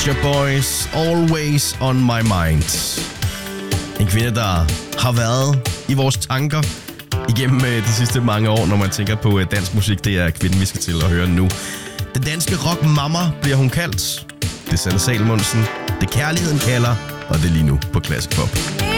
Shop Boys, Always on My Mind. En kvinde, der har været i vores tanker igennem de sidste mange år, når man tænker på dansk musik. Det er kvinden, vi skal til at høre nu. Den danske rockmamma bliver hun kaldt. Det er Sanne Salomonsen. Det kærligheden kalder, og det er lige nu på Classic Pop.